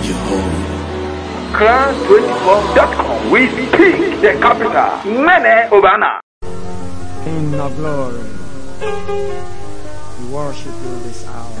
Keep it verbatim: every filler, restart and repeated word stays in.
Jehovah. Class twenty-four dot com. We speak the capital. Mene Obana. King of glory, we worship you this hour.